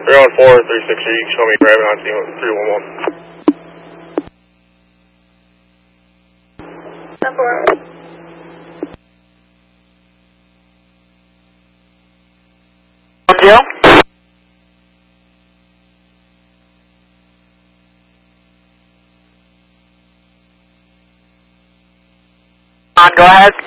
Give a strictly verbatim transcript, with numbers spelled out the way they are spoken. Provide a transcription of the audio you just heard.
three one four, three six three, you can show me driving on three one one. ten four. Jill? On, go ahead.